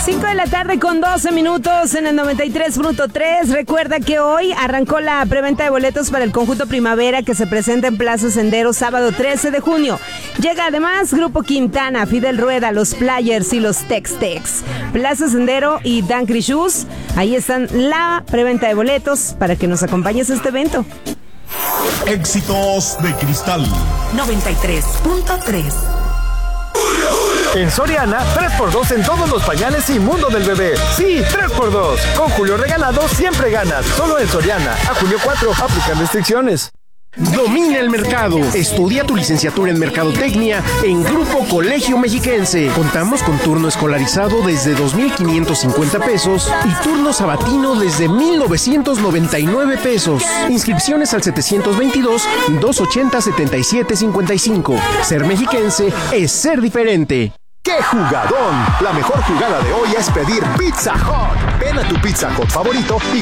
5 de la tarde con 12 minutos en el 93.3. Recuerda que hoy arrancó la preventa de boletos para el conjunto Primavera que se presenta en Plaza Sendero sábado 13 de junio. Llega además Grupo Quintana, Fidel Rueda, Los Players y los Tex-Tex. Plaza Sendero y Dan Crishus. Ahí están la preventa de boletos para que nos acompañes a este evento. Éxitos de Cristal 93.3. En Soriana, 3x2 en todos los pañales y mundo del bebé. Sí, 3x2. Con Julio Regalado siempre ganas. Solo en Soriana. A junio 4, aplican restricciones. Domina el mercado. Estudia tu licenciatura en Mercadotecnia en Grupo Colegio Mexiquense. Contamos con turno escolarizado desde 2,550 pesos y turno sabatino desde 1,999 pesos. Inscripciones al 722-280-7755. Ser mexiquense es ser diferente. ¡Qué jugadón! La mejor jugada de hoy es pedir Pizza Hut. Ven a tu Pizza Hut favorito y